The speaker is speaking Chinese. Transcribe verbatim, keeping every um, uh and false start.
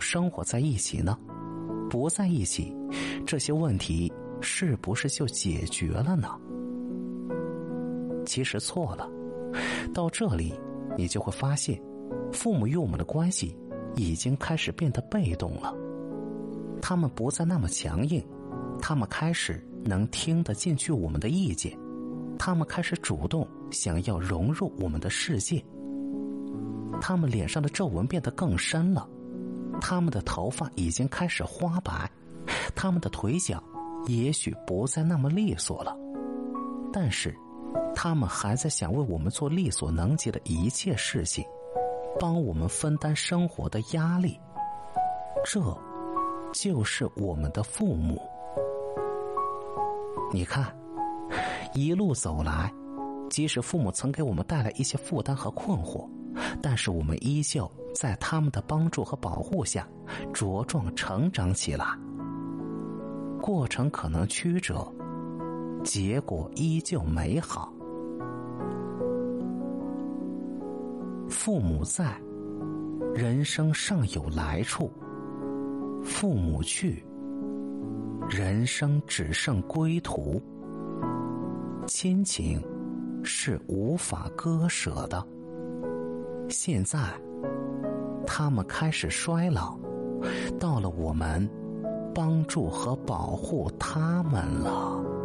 生活在一起呢？不在一起，这些问题是不是就解决了呢？其实错了。到这里，你就会发现，父母与我们的关系已经开始变得被动了。他们不再那么强硬，他们开始能听得进去我们的意见，他们开始主动想要融入我们的世界。他们脸上的皱纹变得更深了，他们的头发已经开始花白，他们的腿脚也许不再那么利索了，但是他们还在想为我们做力所能及的一切事情，帮我们分担生活的压力。这就是我们的父母。你看，一路走来，即使父母曾给我们带来一些负担和困惑，但是我们依旧在他们的帮助和保护下茁壮成长起来。过程可能曲折，结果依旧美好。父母在，人生尚有来处；父母去，人生只剩归途。亲情是无法割舍的，现在他们开始衰老，到了我们帮助和保护他们了。